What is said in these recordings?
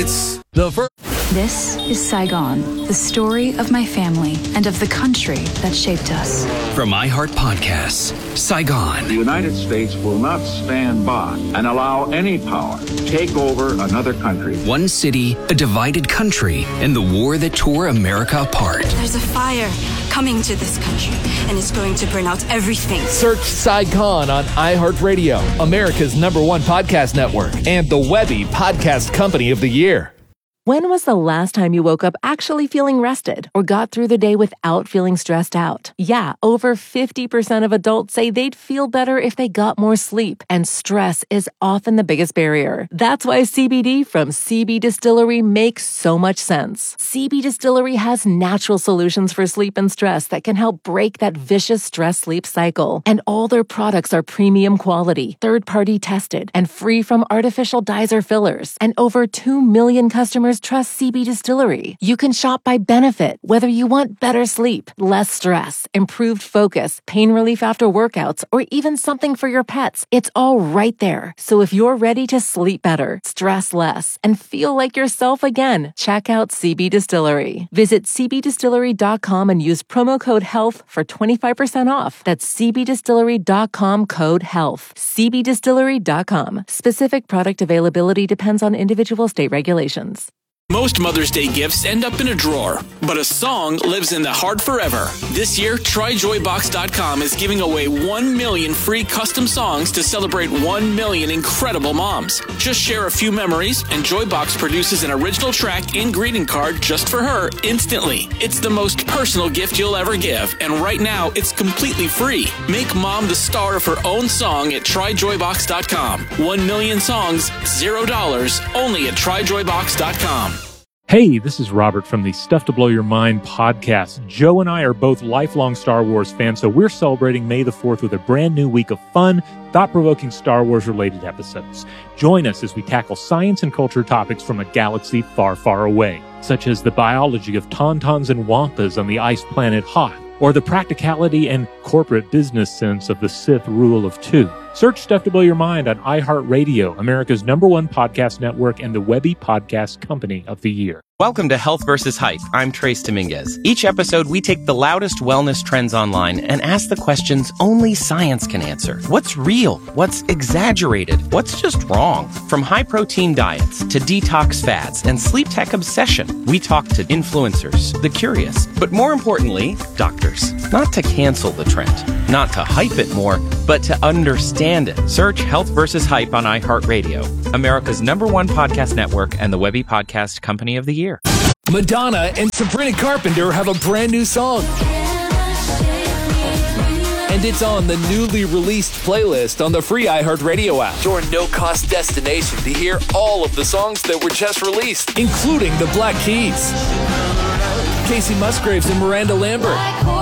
It's the first. This is Saigon, the story of my family and of the country that shaped us. From iHeart Podcasts, Saigon. The United States will not stand by and allow any power to take over another country. One city, a divided country, and the war that tore America apart. There's a fire coming to this country, and it's going to burn out everything. Search Saigon on iHeartRadio, America's #1 podcast network, and the Webby Podcast Company of the Year. When was the last time you woke up actually feeling rested or got through the day without feeling stressed out? Yeah, over 50% of adults say they'd feel better if they got more sleep, and stress is often the biggest barrier. That's why CBD from CB Distillery makes so much sense. CB Distillery has natural solutions for sleep and stress that can help break that vicious stress-sleep cycle. And all their products are premium quality, third-party tested, and free from artificial dyes or fillers. And over 2 million customers trust CB Distillery. You can shop by benefit, whether you want better sleep, less stress, improved focus, pain relief after workouts, or even something for your pets. It's all right there. So if you're ready to sleep better, stress less, and feel like yourself again, check out CB Distillery. Visit cbdistillery.com and use promo code HEALTH for 25% off. That's cbdistillery.com code HEALTH. cbdistillery.com. Specific product availability depends on individual state regulations. Most Mother's Day gifts end up in a drawer, but a song lives in the heart forever. This year, TryJoyBox.com is giving away 1 million free custom songs to celebrate 1 million incredible moms. Just share a few memories, and Joybox produces an original track and greeting card just for her instantly. It's the most personal gift you'll ever give, and right now, it's completely free. Make mom the star of her own song at TryJoyBox.com. 1 million songs, $0, only at TryJoyBox.com. Hey, this is Robert from the Stuff to Blow Your Mind podcast. Joe and I are both lifelong Star Wars fans, so we're celebrating May the 4th with a brand new week of fun, thought-provoking Star Wars-related episodes. Join us as we tackle science and culture topics from a galaxy far, far away, such as the biology of tauntauns and wampas on the ice planet Hoth, or the practicality and corporate business sense of the Sith rule of two. Search Stuff to Blow Your Mind on iHeartRadio, America's #1 podcast network, and the Webby Podcast Company of the Year. Welcome to Health vs. Hype. I'm Trace Dominguez. Each episode, we take the loudest wellness trends online and ask the questions only science can answer. What's real? What's exaggerated? What's just wrong? From high-protein diets to detox fads and sleep tech obsession, we talk to influencers, the curious, but more importantly, doctors. Not to cancel the trend, not to hype it more, but to understand it. Search Health vs. Hype on iHeartRadio, America's #1 podcast network, and the Webby Podcast Company of the Year. Madonna and Sabrina Carpenter have a brand new song. And it's on the newly released playlist on the free iHeartRadio app. Your no-cost destination to hear all of the songs that were just released, including the Black Keys, Casey Musgraves and Miranda Lambert,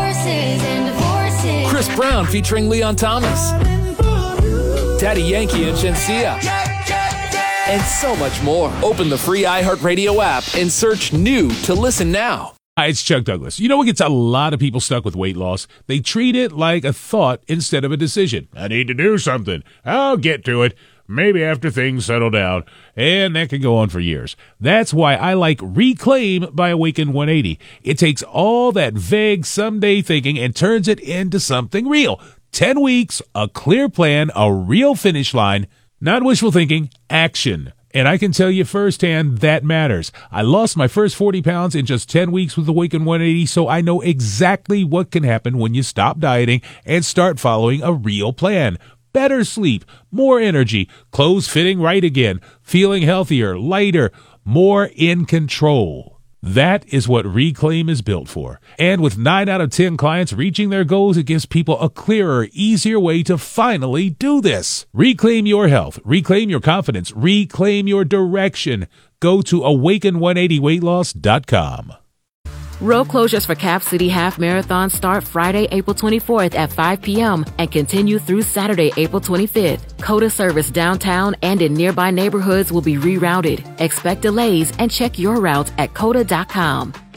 Chris Brown featuring Leon Thomas, Daddy Yankee and Shenseea, and so much more. Open the free iHeartRadio app and search new to listen now. Hi, it's Chuck Douglas. You know what gets a lot of people stuck with weight loss? They treat it like a thought instead of a decision. I need to do something. I'll get to it. Maybe after things settle down. And that can go on for years. That's why I like Reclaim by Awaken 180. It takes all that vague someday thinking and turns it into something real. 10 weeks, a clear plan, a real finish line. Not wishful thinking, action. And I can tell you firsthand that matters. I lost my first 40 pounds in just 10 weeks with Awaken 180, so I know exactly what can happen when you stop dieting and start following a real plan. Better sleep, more energy, clothes fitting right again, feeling healthier, lighter, more in control. That is what Reclaim is built for. And with 9 out of 10 clients reaching their goals, it gives people a clearer, easier way to finally do this. Reclaim your health. Reclaim your confidence. Reclaim your direction. Go to awaken180weightloss.com. Road closures for Cap City Half Marathon start Friday, April 24th at 5 p.m. and continue through Saturday, April 25th. COTA service downtown and in nearby neighborhoods will be rerouted. Expect delays and check your routes at COTA.com.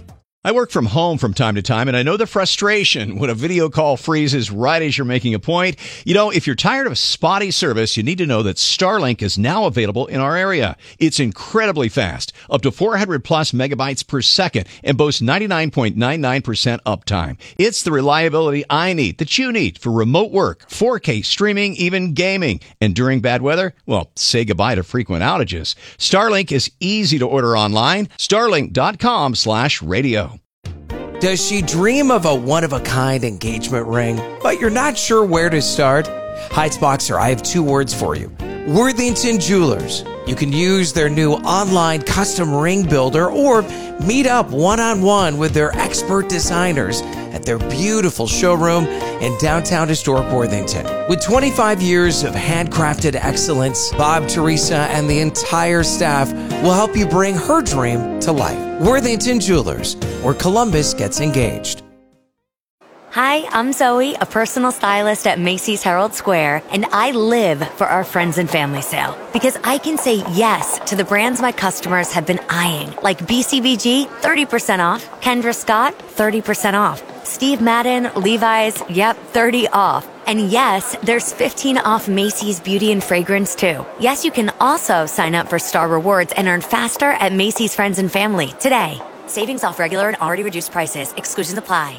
I work from home from time to time, and I know the frustration when a video call freezes right as you're making a point. You know, if you're tired of spotty service, you need to know that Starlink is now available in our area. It's incredibly fast, up to 400 plus megabytes per second, and boasts 99.99% uptime. It's the reliability I need, that you need, for remote work, 4K streaming, even gaming. And during bad weather, well, say goodbye to frequent outages. Starlink is easy to order online. Starlink.com/radio. Does she dream of a one-of-a-kind engagement ring, but you're not sure where to start? Heights Boxer, I have two words for you. Worthington Jewelers. You can use their new online custom ring builder or meet up one-on-one with their expert designers at their beautiful showroom in downtown historic Worthington. With 25 years of handcrafted excellence, Bob, Teresa, and the entire staff will help you bring her dream to life. Worthington Jewelers, where Columbus gets engaged. Hi, I'm Zoe, a personal stylist at Macy's Herald Square, and I live for our friends and family sale because I can say yes to the brands my customers have been eyeing, like BCBG, 30% off, Kendra Scott, 30% off, Steve Madden, Levi's, yep, 30 off. And yes, there's 15 off Macy's Beauty and Fragrance too. Yes, you can also sign up for Star Rewards and earn faster at Macy's Friends and Family today. Savings off regular and already reduced prices. Exclusions apply.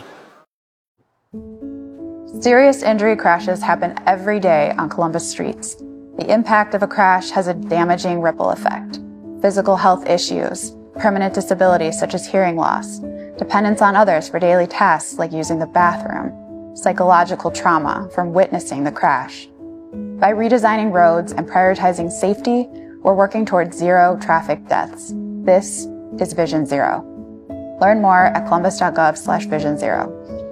Serious injury crashes happen every day on Columbus streets. The impact of a crash has a damaging ripple effect. Physical health issues, permanent disabilities such as hearing loss, dependence on others for daily tasks like using the bathroom, psychological trauma from witnessing the crash. By redesigning roads and prioritizing safety, we're working towards zero traffic deaths. This is Vision Zero. Learn more at columbus.gov/Vision Zero.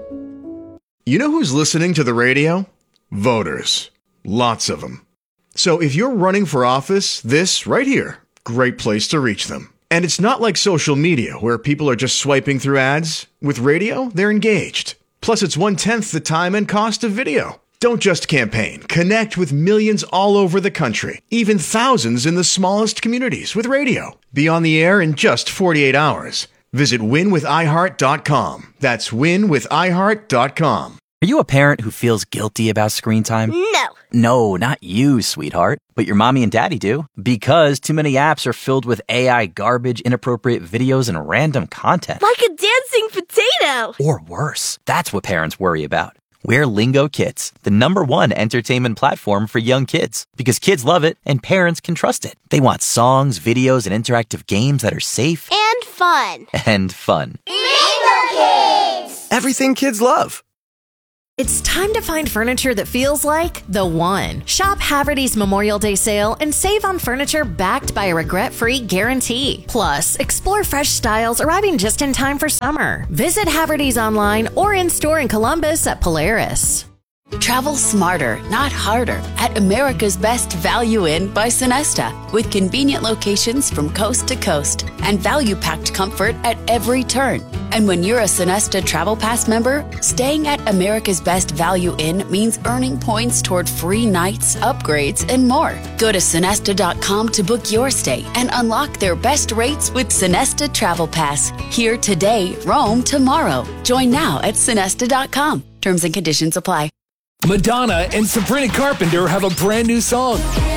You know who's listening to the radio? Voters. Lots of them. So if you're running for office, this right here, great place to reach them. And it's not like social media where people are just swiping through ads. With radio, they're engaged. Plus, it's 1/10 the time and cost of video. Don't just campaign. Connect with millions all over the country, even thousands in the smallest communities with radio. Be on the air in just 48 hours. Visit winwithiheart.com. That's winwithiheart.com. Are you a parent who feels guilty about screen time? No. No, not you, sweetheart. But your mommy and daddy do. Because too many apps are filled with AI garbage, inappropriate videos, and random content. Like a dancing potato. Or worse. That's what parents worry about. We're Lingo Kids, the #1 entertainment platform for young kids. Because kids love it and parents can trust it. They want songs, videos, and interactive games that are safe. And fun. And fun. Lingo Kids! Everything kids love. It's time to find furniture that feels like the one. Shop Haverty's Memorial Day sale and save on furniture backed by a regret-free guarantee. Plus, explore fresh styles arriving just in time for summer. Visit Haverty's online or in-store in Columbus at Polaris. Travel smarter, not harder, at America's Best Value Inn by Sonesta, with convenient locations from coast to coast and value-packed comfort at every turn. And when you're a Sonesta Travel Pass member, staying at America's Best Value Inn means earning points toward free nights, upgrades, and more. Go to Sonesta.com to book your stay and unlock their best rates with Sonesta Travel Pass. Here today, roam tomorrow. Join now at Sonesta.com. Terms and conditions apply. Madonna and Sabrina Carpenter have a brand new song.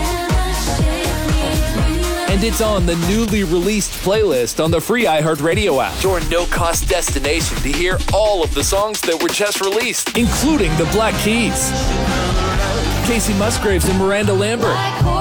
And it's on the newly released playlist on the free iHeartRadio app. Your no-cost destination to hear all of the songs that were just released, including the Black Keys, Casey Musgraves and Miranda Lambert,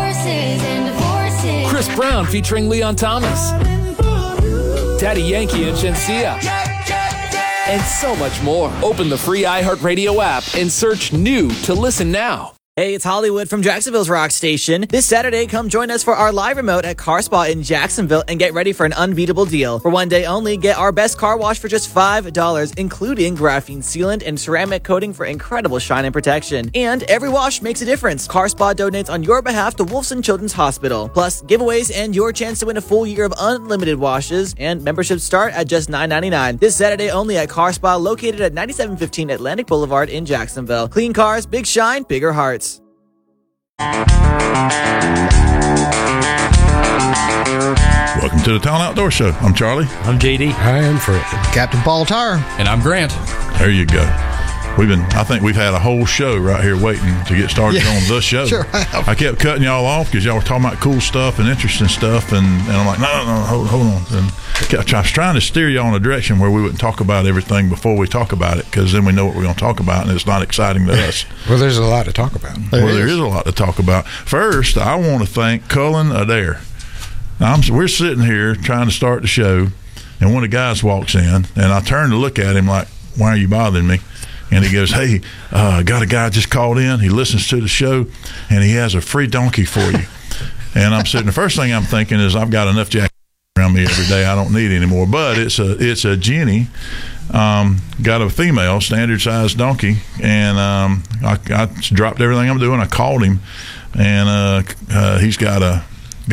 Chris Brown featuring Leon Thomas, Daddy Yankee and Shenseea, and so much more. Open the free iHeartRadio app and search new to listen now. Hey, it's Hollywood from Jacksonville's Rock Station. This Saturday, come join us for our live remote at Car Spa in Jacksonville and get ready for an unbeatable deal. For one day only, get our best car wash for just $5, including graphene sealant and ceramic coating for incredible shine and protection. And every wash makes a difference. Car Spa donates on your behalf to Wolfson Children's Hospital. Plus, giveaways and your chance to win a full year of unlimited washes, and memberships start at just $9.99. This Saturday only at Car Spa, located at 9715 Atlantic Boulevard in Jacksonville. Clean cars, big shine, bigger hearts. Welcome to the Town Outdoor Show. I'm Charlie. I'm JD. I am Fred. Captain Paul Tar. And I'm Grant. There you go. I think we've had a whole show right here waiting to get started on the show. Sure have. I kept cutting y'all off because y'all were talking about cool stuff and interesting stuff, and I'm like, no, hold on. And I was trying to steer y'all in a direction where we wouldn't talk about everything before we talk about it, because then we know what we're going to talk about, and it's not exciting to us. Well, there's a lot to talk about. There is a lot to talk about. First, I want to thank Cullen Adair. We're sitting here trying to start the show, and one of the guys walks in, and I turn to look at him like, why are you bothering me? And he goes, hey, got a guy just called in. He listens to the show, and he has a free donkey for you. And I'm sitting, the first thing I'm thinking is I've got enough jack around me every day. I don't need any more. But it's a Jenny, got a female standard-sized donkey, and I dropped everything I'm doing. I called him, and he's got a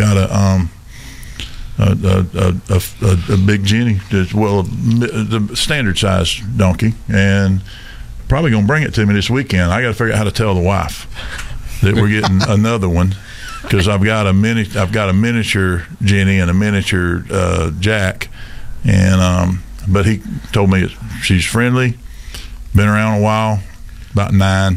big Jenny, the standard size donkey, and probably gonna bring it to me this weekend. I got to figure out how to tell the wife that we're getting another one, because I've got a miniature Jenny and a miniature Jack, and but he told me she's friendly, been around a while, about 9,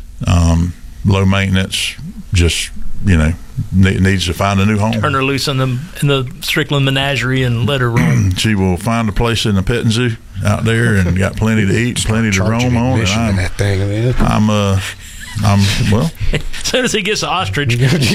low maintenance, just needs to find a new home. Turn her loose in the Strickland Menagerie and let her roam. She will find a place in the petting zoo out there and got plenty to eat, plenty to roam on. And that thing, I'm well. As soon as he gets an ostrich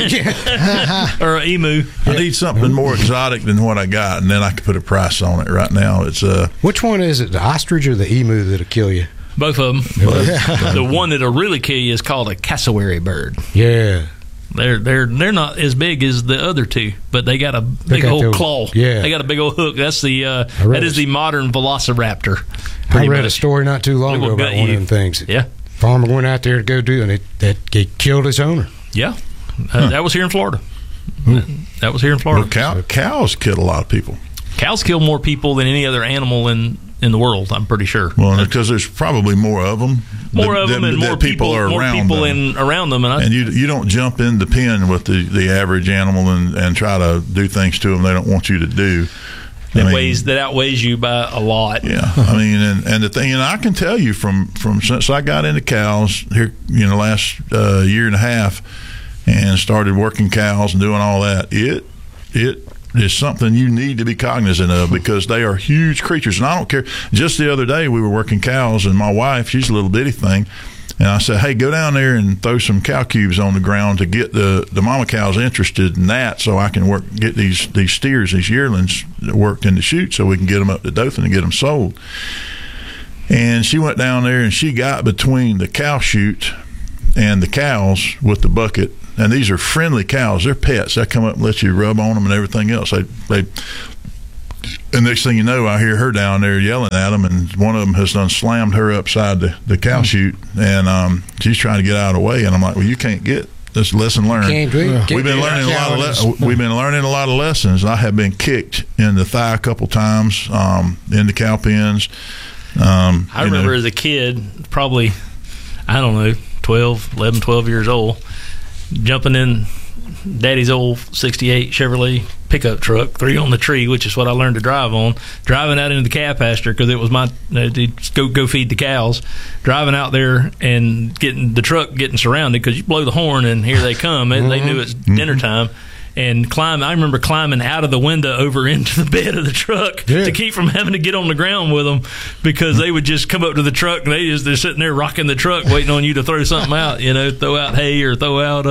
or an emu, I need something more exotic than what I got, and then I can put a price on it. Right now, it's Which one is it, the ostrich or the emu that'll kill you? Both of them. The one that'll really kill you is called a cassowary bird. Yeah. They're not as big as the other two, but they got a big old claw. Yeah, they got a big old hook. That's that is the modern velociraptor. I read a story not too long ago about one of them things. Yeah, farmer went out there to go do, and it killed its owner. Yeah, that was here in Florida. That was here in Florida. Well, cows kill a lot of people. Cows kill more people than any other animal in the world, I'm pretty sure. Well, because there's probably more of them. And more people are around them. And you don't jump in the pen with the average animal and try to do things to them they don't want you to do. That outweighs you by a lot. Yeah, I mean, and the thing, I can tell you from since I got into cows here, last year and a half, and started working cows and doing all that, it is something you need to be cognizant of, because they are huge creatures. And I don't care. Just the other day, we were working cows, and my wife, she's a little bitty thing, and I said, hey, go down there and throw some cow cubes on the ground to get the mama cows interested in that, so I can get these steers, these yearlings, worked in the chute, so we can get them up to Dothan and get them sold. And she went down there, and she got between the cow chute and the cows with the bucket. And these are friendly cows. They're pets. They come up and let you rub on them and everything else. And next thing you know, I hear her down there yelling at them, and one of them has done slammed her upside the cow chute, and she's trying to get out of the way. And I'm like, well, you can't get this. Lesson learned. We've been learning a lot of lessons. I have been kicked in the thigh a couple times in the cow pens. I remember as a kid, probably, I don't know, 12 years old, jumping in Daddy's old 68 Chevrolet pickup truck, 3 on the tree, which is what I learned to drive on, driving out into the cow pasture because it was my go feed the cows, driving out there and getting surrounded because you blow the horn and here they come. They knew it's dinner time. And I remember climbing out of the window over into the bed of the truck to keep from having to get on the ground with them, because they would just come up to the truck and they're sitting there rocking the truck waiting on you to throw something out, throw out hay or throw out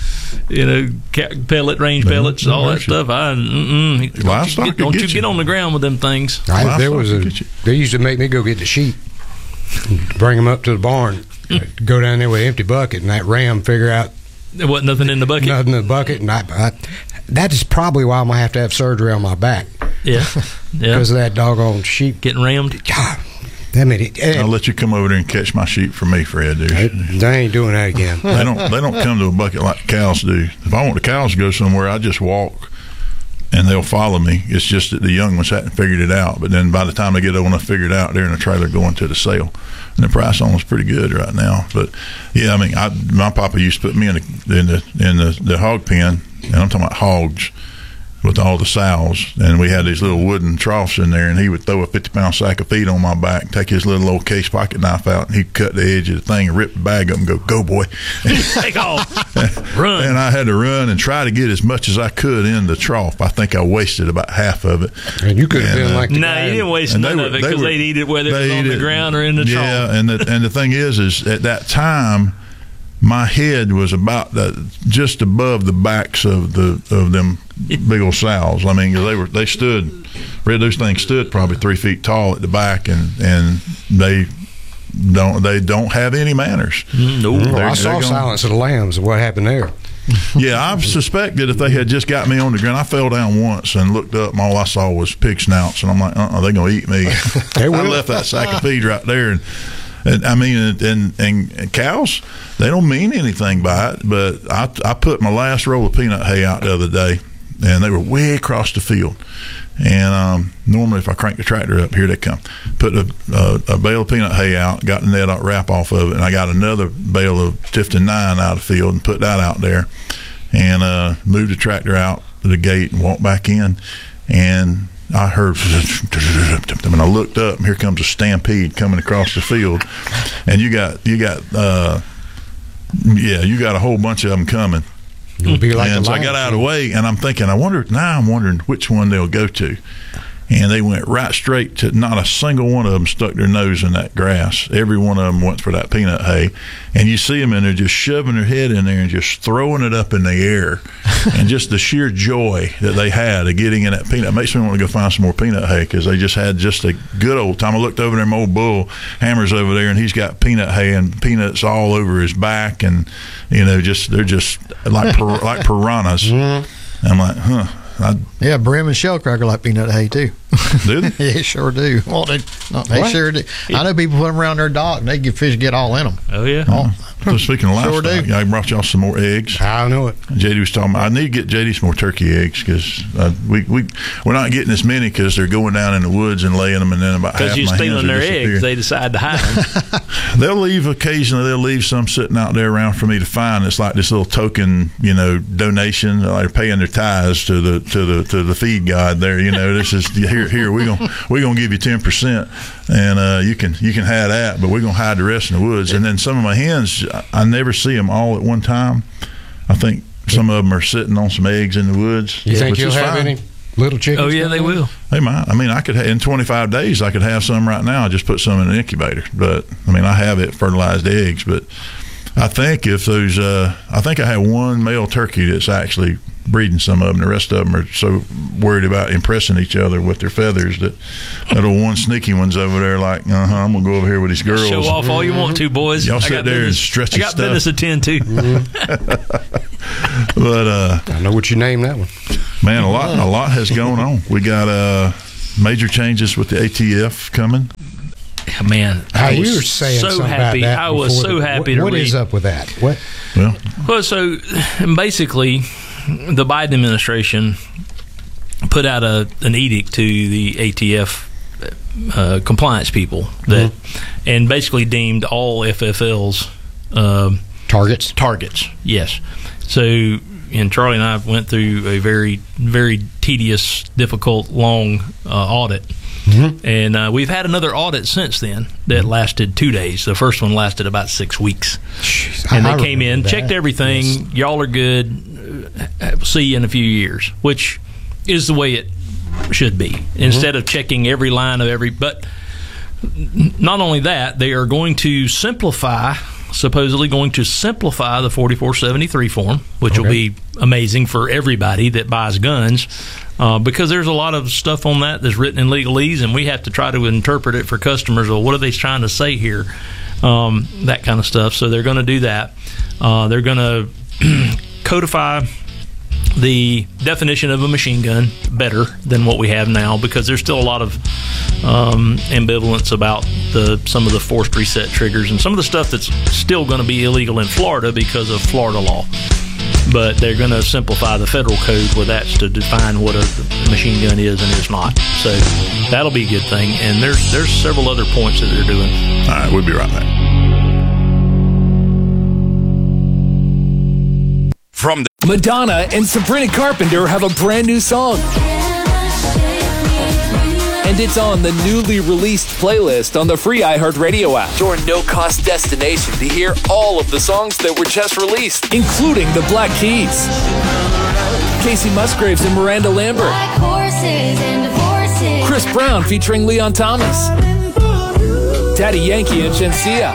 range pellets, all that stuff. Don't you get on the ground with them things. They used to make me go get the sheep, bring them up to the barn, go down there with an empty bucket, and that ram figure out there wasn't nothing in the bucket. Nothing in the bucket, and that is probably why I'm gonna have to have surgery on my back. Yeah, because of that doggone sheep getting rammed. God, I'll let you come over there and catch my sheep for me, Fred. They ain't doing that again. They don't come to a bucket like cows do. If I want the cows to go somewhere, I just walk, and they'll follow me. It's just that the young ones hadn't figured it out. But then by the time they get old enough to figure it out, they're in a trailer going to the sale. And the price on is pretty good right now. But yeah, I mean, my papa used to put me in the hog pen, and I'm talking about hogs, with all the sows, and we had these little wooden troughs in there, and he would throw a 50-pound sack of feed on my back, take his little old case pocket knife out, and he'd cut the edge of the thing and rip the bag up and go boy. Take off. Run. And I had to run and try to get as much as I could in the trough. I think I wasted about half of it. And you could have been like the No, guy. you didn't waste none of it because they'd eat it whether it was on the ground or in the trough. Yeah, and the thing is at that time, my head was about just above the backs of them big old sows. I mean, they stood. Those things stood probably 3 feet tall at the back, and they don't have any manners. No, I saw Silence of the Lambs and what happened there. Yeah, I suspected if they had just got me on the ground. I fell down once and looked up, and all I saw was pig snouts, and I'm like, they're gonna eat me. I left that sack of feed right there, and I mean, and cows, they don't mean anything by it, but I put my last roll of peanut hay out the other day, and they were way across the field. And normally, if I crank the tractor up, here they come. Put a bale of peanut hay out, got the net out, wrap off of it, and I got another bale of Tifton 9 out of the field and put that out there, and moved the tractor out to the gate and walked back in, and I heard, and I looked up, and here comes a stampede coming across the field, and you got a whole bunch of them coming. It'll be like and so I got out of the way, and I'm thinking, I'm wondering which one they'll go to. And they went right straight to, not a single one of them stuck their nose in that grass. Every one of them went for that peanut hay. And you see them in there just shoving their head in there and just throwing it up in the air. And just the sheer joy that they had of getting in that peanut makes me want to go find some more peanut hay, because they just had just a good old time. I looked over there, my old bull Hammer's over there, and he's got peanut hay and peanuts all over his back, and they're just like like piranhas. Mm-hmm. I'm like, huh. Yeah, Brim and Shellcracker like peanut hay too. Do they? Yeah, sure do. Well, they sure do. I know people put them around their dock, and they get fish get all in them. Oh yeah. So speaking of livestock, Sure I brought y'all some more eggs. I know it. JD was talking about, I need to get JD some more turkey eggs, because we're not getting as many because they're going down in the woods and laying them, and then about half because you're my hens stealing their disappear. eggs, they decide to hide them. They'll leave some sitting out there around for me to find. It's like this little token, donation. They're paying their tithes to the feed god there. This is here we're gonna give you 10%, and you can have that, but we're gonna hide the rest in the woods. And then some of my hens, I never see them all at one time. I think some of them are sitting on some eggs in the woods. You think you'll have any little chickens? Oh yeah, they will. They might. I mean, I could in 25 days I could have some right now. I just put some in an incubator, but I mean, I have it fertilized eggs. But I think if those, I think I have one male turkey that's actually breeding some of them. The rest of them are so worried about impressing each other with their feathers that one sneaky one's over there like, I'm gonna go over here with these girls. Show off all you want to, boys. Y'all sit there and stretch your stuff. I got business to tend to. But I know what you name that one. Man, a lot has gone on. We got major changes with the ATF coming. Man, I was so happy. I was so happy to read. What is up with that? What? Well, so basically, the Biden administration put out an edict to the ATF compliance people that, and basically deemed all FFLs targets. Targets, yes. So, and Charlie and I went through a very, very tedious, difficult, long audit. And we've had another audit since then that lasted 2 days. The first one lasted about 6 weeks. Jeez, and they came in, checked everything. Yes. Y'all are good. See you in a few years, which is the way it should be. Instead of checking every line of every. But not only that, they are going to supposedly going to simplify the 4473 form, which will be amazing for everybody that buys guns. Because there's a lot of stuff on that's written in legalese, and we have to try to interpret it for customers. Well, what are they trying to say here? That kind of stuff. So they're going to do that. They're going to codify the definition of a machine gun better than what we have now, because there's still a lot of ambivalence about some of the forced reset triggers and some of the stuff that's still going to be illegal in Florida because of Florida law. But they're going to simplify the federal code where that's to define what a machine gun is and is not. So that'll be a good thing. And there's several other points that they're doing. All right, we'll be right back. From Madonna and Sabrina Carpenter have a brand new song. And it's on the newly released playlist on the free iHeartRadio app. Your no-cost destination to hear all of the songs that were just released, including the Black Keys, Casey Musgraves and Miranda Lambert, Chris Brown featuring Leon Thomas, Daddy Yankee and Shenseea,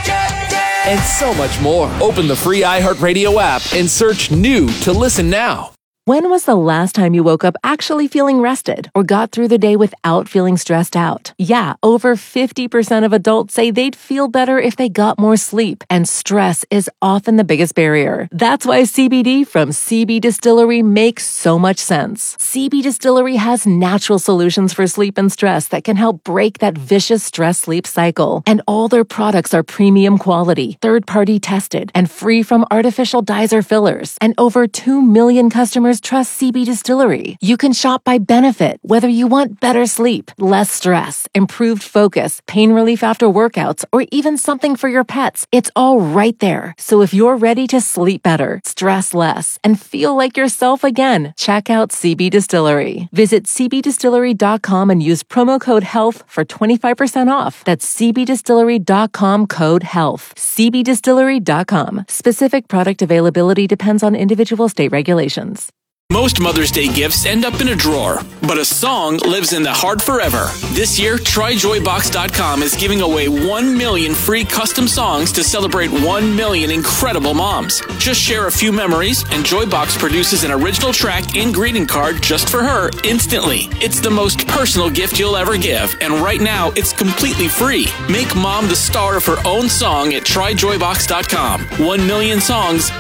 and so much more. Open the free iHeartRadio app and search new to listen now. When was the last time you woke up actually feeling rested or got through the day without feeling stressed out? Yeah, over 50% of adults say they'd feel better if they got more sleep, and stress is often the biggest barrier. That's why CBD from CB Distillery makes so much sense. CB Distillery has natural solutions for sleep and stress that can help break that vicious stress-sleep cycle. And all their products are premium quality, third-party tested, and free from artificial dyes or fillers. And over 2 million customers trust CB Distillery. You can shop by benefit, whether you want better sleep, less stress, improved focus, pain relief after workouts, or even something for your pets. It's all right there. So if you're ready to sleep better, stress less, and feel like yourself again, check out CB Distillery. Visit cbdistillery.com and use promo code HEALTH for 25% off. That's cbdistillery.com, code HEALTH. cbdistillery.com. Specific product availability depends on individual state regulations. Most Mother's Day gifts end up in a drawer, but a song lives in the heart forever. This year, TryJoyBox.com is giving away 1 million free custom songs to celebrate 1 million incredible moms. Just share a few memories, and Joybox produces an original track and greeting card just for her instantly. It's the most personal gift you'll ever give, and right now, it's completely free. Make mom the star of her own song at TryJoyBox.com. 1 million songs,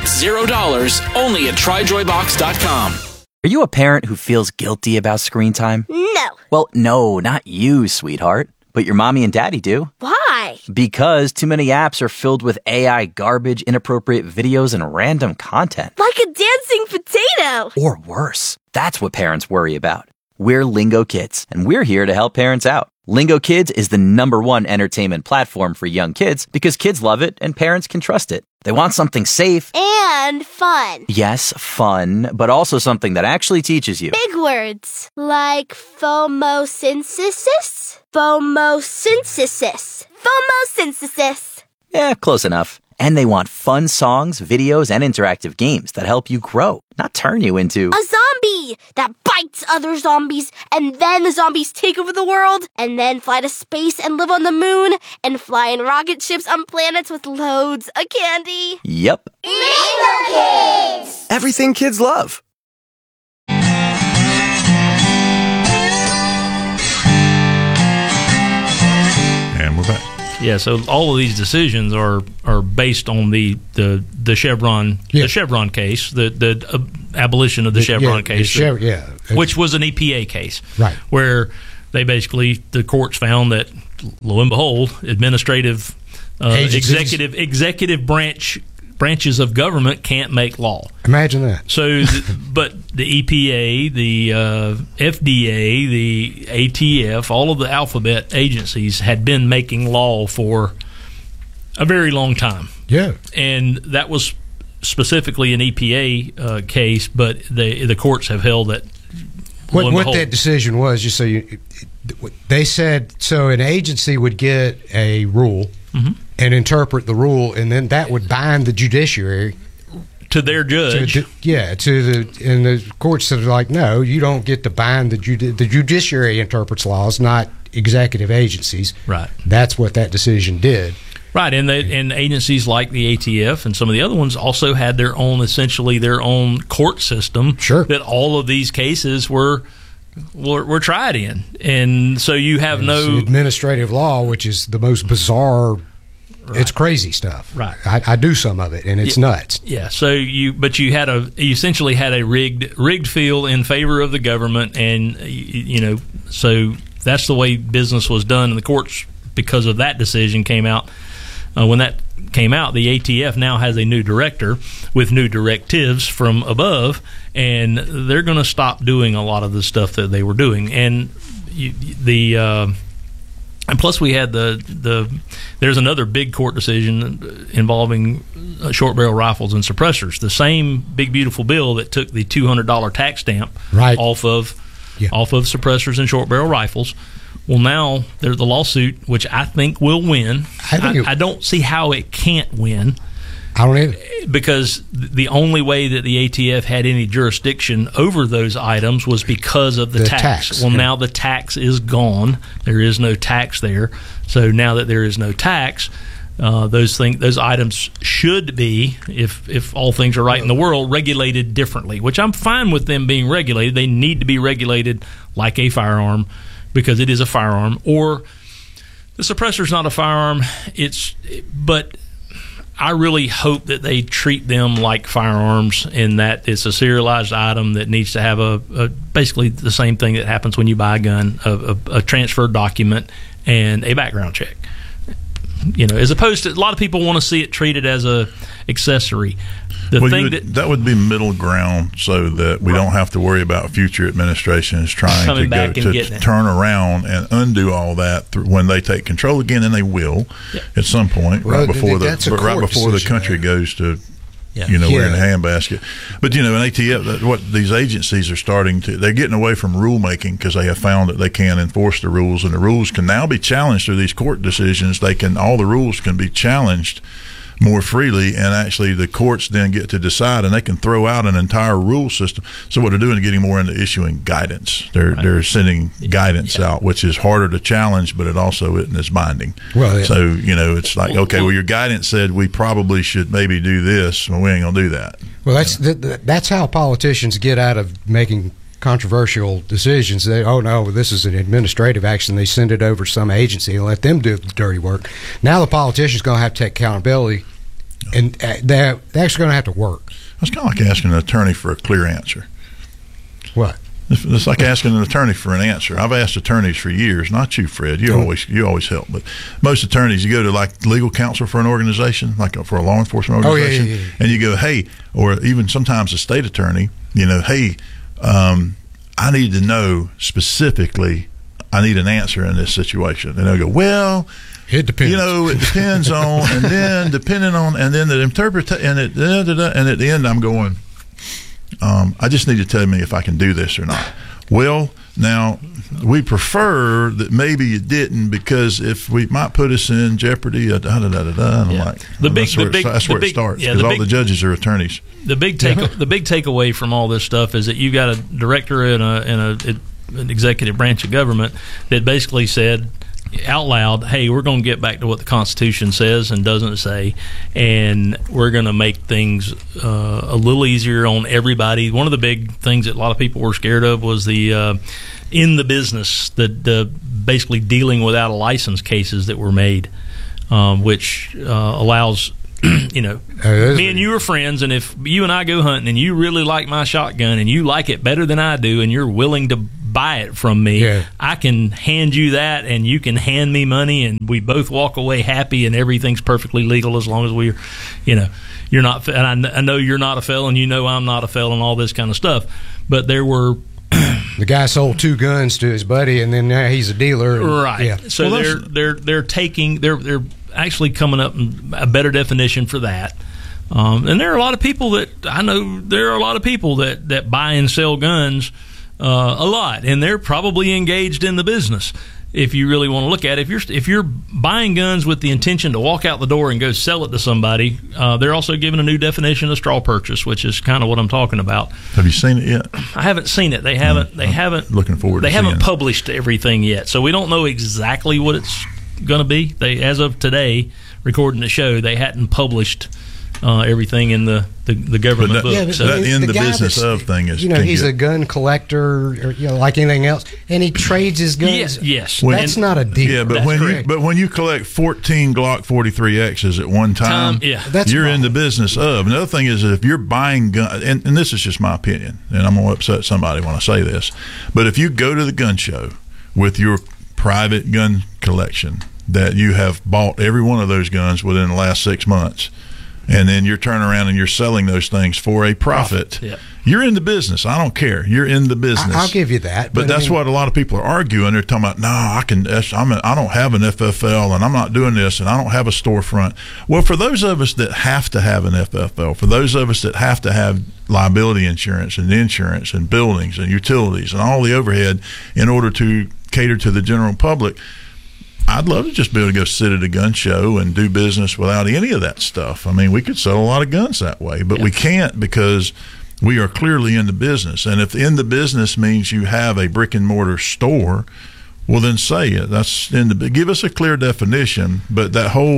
$0, only at TryJoyBox.com. Are you a parent who feels guilty about screen time? No. Well, no, not you, sweetheart. But your mommy and daddy do. Why? Because too many apps are filled with AI garbage, inappropriate videos, and random content. Like a dancing potato. Or worse. That's what parents worry about. We're Lingo Kids, and we're here to help parents out. Lingo Kids is the #1 entertainment platform for young kids because kids love it and parents can trust it. They want something safe. And fun. Yes, fun, but also something that actually teaches you. Big words. Like phomosynthesis? Phomosynthesis. Phomosynthesis. Yeah, close enough. And they want fun songs, videos, and interactive games that help you grow, not turn you into a zombie that bites other zombies, and then the zombies take over the world, and then fly to space and live on the moon, and fly in rocket ships on planets with loads of candy. Yep. Lingo Kids! Everything kids love. And we're back. Yeah, so all of these decisions are based on the Chevron the Chevron case, the abolition of the Chevron case, which was an EPA case, right? Where they basically the courts found that, lo and behold, administrative, executive branches of government can't make law. Imagine that. So, but the EPA, the FDA, the ATF, all of the alphabet agencies had been making law for a very long time. Yeah. And that was specifically an EPA case, but the courts have held that. What that decision was, just so they said, so an agency would get a rule and interpret the rule, and then that would bind the judiciary to their judge. And the courts said, like, no, you don't get to bind the judiciary interprets laws, not executive agencies. Right. That's what that decision did. Right, and agencies like the ATF and some of the other ones also had their own court system. Sure. That all of these cases were tried in, and so you have no administrative law, which is the most bizarre. Right. It's crazy stuff. Right. I do some of it, and it's nuts. Yeah. So you essentially had a rigged field in favor of the government, and so that's the way business was done in the courts. Because of that decision came out. When that came out, the ATF now has a new director with new directives from above, and they're going to stop doing a lot of the stuff that they were doing. And the And plus, we had there's another big court decision involving short barrel rifles and suppressors. The same big beautiful bill that took the $200 tax stamp off of suppressors and short barrel rifles. Well, now there's the lawsuit, which I think will win. I don't see how it can't win. I don't either. Because the only way that the ATF had any jurisdiction over those items was because of the tax. Well, now the tax is gone. There is no tax there. So now that there is no tax, those items should be, if all things are right in the world, regulated differently, which I'm fine with them being regulated. They need to be regulated like a firearm because it is a firearm. Or the suppressor's not a firearm. But I really hope that they treat them like firearms in that it's a serialized item that needs to have a basically the same thing that happens when you buy a gun, a transfer document and a background check. As opposed to a lot of people want to see it treated as a accessory. That would be middle ground so that we don't have to worry about future administrations trying to turn around and undo all that when they take control again, and they will at some point right before the country goes to we're in a handbasket. But in ATF, what these agencies are starting to, they're getting away from rulemaking because they have found that they can't enforce the rules, and the rules can now be challenged through these court decisions. All the rules can be challenged more freely, and actually the courts then get to decide, and they can throw out an entire rule system. So what they're doing is getting more into issuing guidance. They're sending guidance out, which is harder to challenge, but it also isn't as binding. So it's like, okay, well, your guidance said we probably should maybe do this, well, we ain't gonna do that. Well, that's how politicians get out of making controversial decisions. This is an administrative action. They send it over to some agency and let them do the dirty work. Now the politician's going to have to take accountability, and they're actually going to have to work. It's kind of like asking an attorney for a clear answer. What? It's like asking an attorney for an answer. I've asked attorneys for years, not you, Fred. You always help, but most attorneys, you go to like legal counsel for an organization, like for a law enforcement organization, and you go, hey, or even sometimes a state attorney, hey, I need to know specifically, I need an answer in this situation. And they'll go, well, it depends. It depends on, and then depending on, and then the interpretation, and at the end I'm going, I just need to tell me if I can do this or not. Well, now we prefer that maybe you didn't, because if we might put us in jeopardy, and I'm like, that's where it starts, because all the judges are attorneys. The big takeaway from all this stuff is that you got a director in an executive branch of government that basically said out loud, hey, we're going to get back to what the Constitution says and doesn't say, and we're going to make things a little easier on everybody. One of the big things that a lot of people were scared of was the in the business, the basically dealing without a license cases that were made, which allows me and you are friends, and if you and I go hunting and you really like my shotgun and you like it better than I do and you're willing to buy it from me, I can hand you that and you can hand me money, and we both walk away happy, and everything's perfectly legal as long as we're, you're not, and I know you're not a felon, I'm not a felon, all this kind of stuff. But there were the guy sold 2 guns to his buddy, and then now he's a dealer. Right. Yeah. So they're actually coming up with a better definition for that. And there are a lot of people that I know. There are a lot of people that buy and sell guns a lot, and they're probably engaged in the business. If you really want to look at it, if you're buying guns with the intention to walk out the door and go sell it to somebody, they're also given a new definition of straw purchase, which is kind of what I'm talking about. Have you seen it yet? I haven't seen it. They haven't. Looking forward. They haven't published everything yet, so we don't know exactly what it's going to be. They, as of today, recording the show, they hadn't published everything in the government book. Yeah, so that in the business of thing is, he's a gun collector, or like anything else, and he trades his guns. Yes. That's not a deal. Yeah, but when you collect 14 Glock 43Xs at one time, you're in the business of. Another thing is that if you're buying guns, and this is just my opinion, and I'm going to upset somebody when I say this, but if you go to the gun show with your private gun collection, that you have bought every one of those guns within the last 6 months, and then you're turning around and you're selling those things for a profit. Yeah. You're in the business. I don't care. You're in the business. I'll give you that. But that's what a lot of people are arguing. They're talking about, no, I don't have an FFL, and I'm not doing this, and I don't have a storefront. Well, for those of us that have to have an FFL, for those of us that have to have liability insurance and buildings and utilities and all the overhead in order to cater to the general public, I'd love to just be able to go sit at a gun show and do business without any of that stuff. I mean, we could sell a lot of guns that way, but we can't because we are clearly in the business. And if in the business means you have a brick and mortar store, well, then say it. Give us a clear definition. But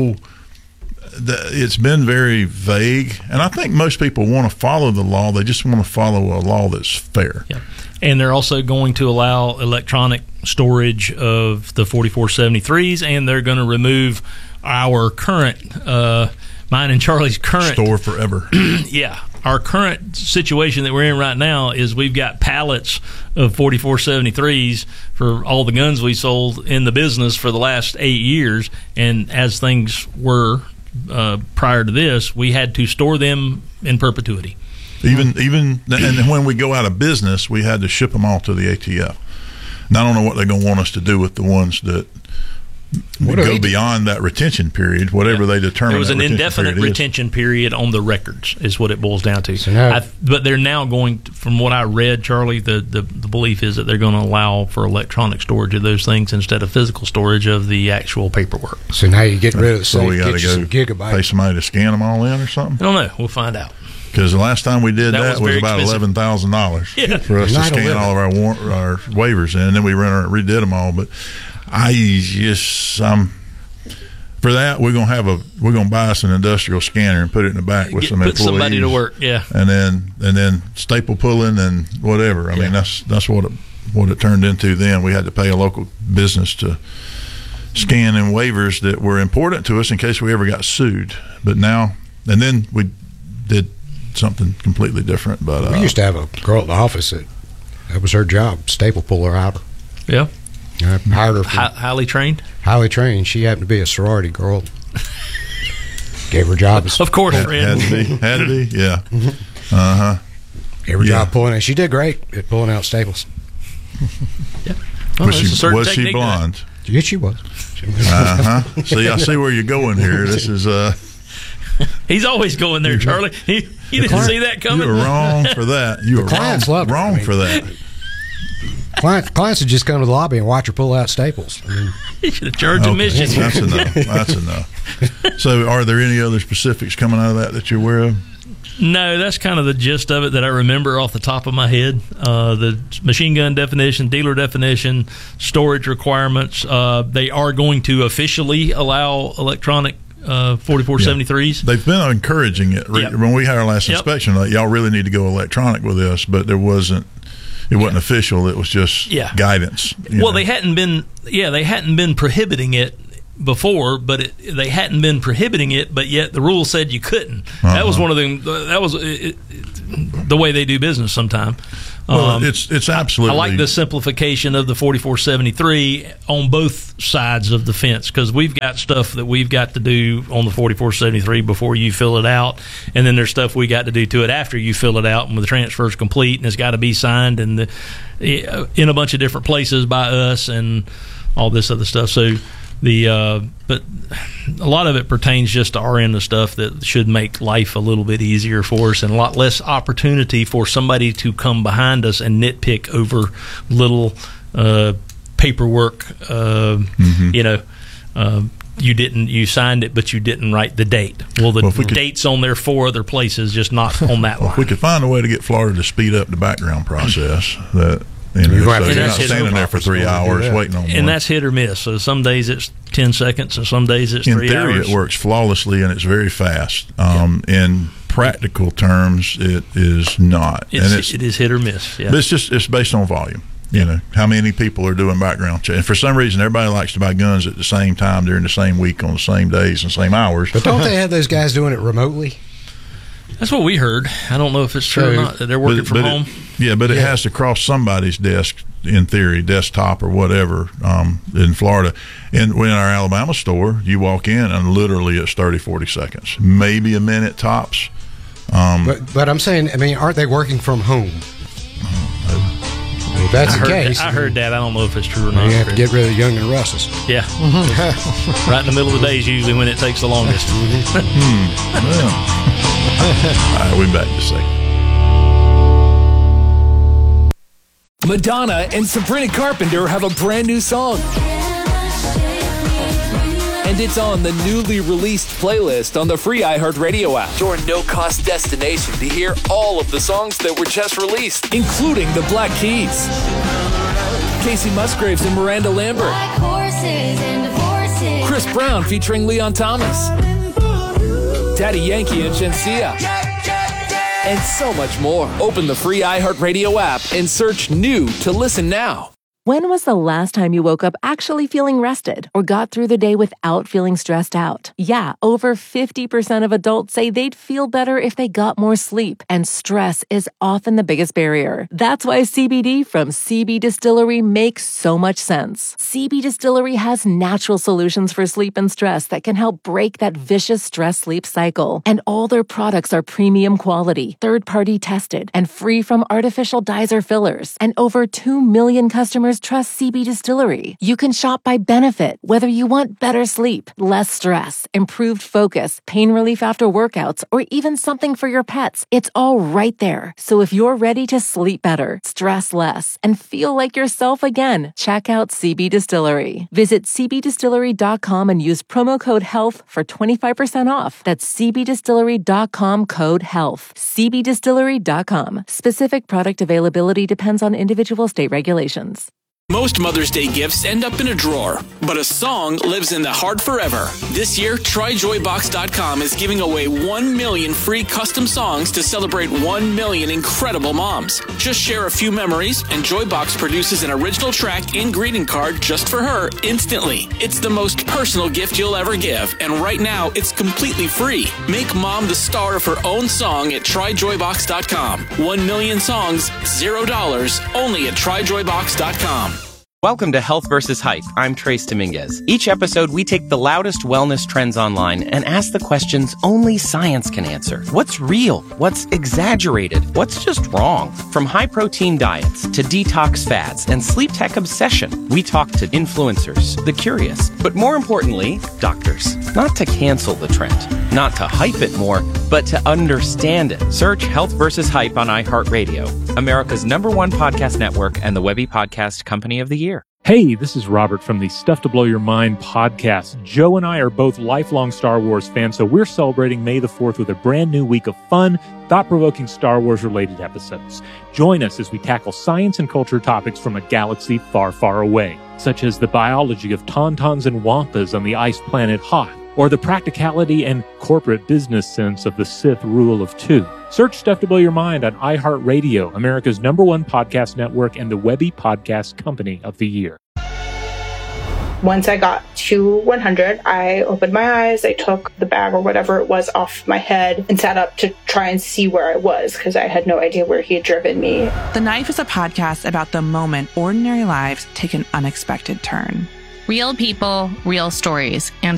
it's been very vague. And I think most people want to follow the law. They just want to follow a law that's fair. Yeah. And they're also going to allow electronic storage of the 4473s, and they're going to remove our current, mine and Charlie's current store forever. Yeah. Our current situation that we're in right now is we've got pallets of 4473s for all the guns we sold in the business for the last 8 years. And as things were prior to this, we had to store them in perpetuity. And when we go out of business, we had to ship them all to the ATF. And I don't know what they're going to want us to do with the ones that go beyond that retention period, whatever they determine. There was an indefinite retention period on the records, is what it boils down to. So now, but they're now going to, from what I read, Charlie, the belief is that they're going to allow for electronic storage of those things instead of physical storage of the actual paperwork. So now you get rid of the so we got to go some gigabytes. Pay somebody to scan them all in or something? I don't know. We'll find out. Because the last time we did that was about $11,000 for us to scan all of our waivers in, and then we redid them all. But for that we're gonna buy us an industrial scanner and put it in the back with some employees. Put somebody to work, yeah. And then staple pulling and whatever. I mean that's what it turned into. Then we had to pay a local business to scan in waivers that were important to us in case we ever got sued. But now and then we did something completely different. But we used to have a girl at the office that was her job, staple puller outer. Yeah. I hired her. Highly trained. Highly trained. She happened to be a sorority girl. Gave her job. Of course, had to be. Yeah. Gave her job pulling. And she did great at pulling out staples. Yeah. Was she blonde? Yes, she was. See, I see where you're going here. This is He's always going there, Charlie. You didn't see that coming. You were wrong for that. You were wrong for that. Clients would just come to the lobby and watch her pull out staples. You should have charged admission. That's enough. So, are there any other specifics coming out of that you're aware of? No, that's kind of the gist of it that I remember off the top of my head. The machine gun definition, dealer definition, storage requirements. They are going to officially allow electronic 4473s. They've been encouraging it. Yep. When we had our last inspection, like, y'all really need to go electronic with this, but it wasn't official. It was just guidance. They hadn't been prohibiting it before, but they hadn't been prohibiting it, but yet the rule said you couldn't. That was one of them. That was the way they do business sometime. Well, it's absolutely. I like the simplification of the 4473 on both sides of the fence, because we've got stuff that we've got to do on the 4473 before you fill it out, and then there's stuff we got to do to it after you fill it out, and when the transfer is complete, and it's got to be signed and in a bunch of different places by us and all this other stuff. So but a lot of it pertains just to our end of stuff that should make life a little bit easier for us, and a lot less opportunity for somebody to come behind us and nitpick over little paperwork. You signed it, but you didn't write the date. Well, the date's on there 4 other places, just not on that line. If we could find a way to get Florida to speed up the background process, that you're not standing there for 3 hours waiting on one. And that's hit or miss. So some days it's 10 seconds, and some days it's 3 hours. In theory, it works flawlessly, and it's very fast. In practical terms, it is not. It is hit or miss. Yeah. But it's based on volume. How many people are doing background check. And for some reason, everybody likes to buy guns at the same time during the same week on the same days and same hours. But don't they have those guys doing it remotely? That's what we heard. I don't know if it's true or not that they're working from home. But it has to cross somebody's desk, in theory, desktop or whatever, in Florida. And when in our Alabama store, you walk in and literally it's 30, 40 seconds, maybe a minute tops. But I'm saying, I mean, aren't they working from home? If that's the case. I heard that. I don't know if it's true or not. You have to get rid of Young and Russell's. Yeah. Right in the middle of the day is usually when it takes the longest. All right, we'll be back in a second. Madonna and Sabrina Carpenter have a brand new song. And it's on the newly released playlist on the free iHeartRadio app. Your no-cost destination to hear all of the songs that were just released, including the Black Keys, Casey Musgraves and Miranda Lambert, Chris Brown featuring Leon Thomas, Daddy Yankee and Shenseea, and so much more. Open the free iHeartRadio app and search new to listen now. When was the last time you woke up actually feeling rested or got through the day without feeling stressed out? Yeah, over 50% of adults say they'd feel better if they got more sleep, and stress is often the biggest barrier. That's why CBD from CB Distillery makes so much sense. CB Distillery has natural solutions for sleep and stress that can help break that vicious stress-sleep cycle. And all their products are premium quality, third-party tested, and free from artificial dyes or fillers. And over 2 million customers trust CB Distillery. You can shop by benefit, whether you want better sleep, less stress, improved focus, pain relief after workouts, or even something for your pets. It's all right there. So if you're ready to sleep better, stress less, and feel like yourself again, check out CB Distillery. Visit cbdistillery.com and use promo code HEALTH for 25% off. That's cbdistillery.com, code HEALTH. cbdistillery.com. Specific product availability depends on individual state regulations. Most Mother's Day gifts end up in a drawer, but a song lives in the heart forever. This year, TryJoyBox.com is giving away 1 million free custom songs to celebrate 1 million incredible moms. Just share a few memories, and Joybox produces an original track and greeting card just for her instantly. It's the most personal gift you'll ever give, and right now, it's completely free. Make mom the star of her own song at TryJoyBox.com. 1 million songs, $0, only at TryJoyBox.com. Welcome to Health vs. Hype. I'm Trace Dominguez. Each episode, we take the loudest wellness trends online and ask the questions only science can answer. What's real? What's exaggerated? What's just wrong? From high-protein diets to detox fads and sleep tech obsession, we talk to influencers, the curious, but more importantly, doctors. Not to cancel the trend, not to hype it more, but to understand it. Search Health vs. Hype on iHeartRadio, America's #1 podcast network and the Webby Podcast Company of the Year. Hey, this is Robert from the Stuff to Blow Your Mind podcast. Joe and I are both lifelong Star Wars fans, so we're celebrating May the 4th with a brand new week of fun, thought-provoking Star Wars-related episodes. Join us as we tackle science and culture topics from a galaxy far, far away, such as the biology of tauntauns and wampas on the ice planet Hoth, or the practicality and corporate business sense of the Sith rule of 2. Search Stuff to Blow Your Mind on iHeartRadio, America's #1 podcast network and the Webby Podcast Company of the Year. Once I got to 100, I opened my eyes, I took the bag or whatever it was off my head and sat up to try and see where I was because I had no idea where he had driven me. The Knife is a podcast about the moment ordinary lives take an unexpected turn. Real people, real stories, and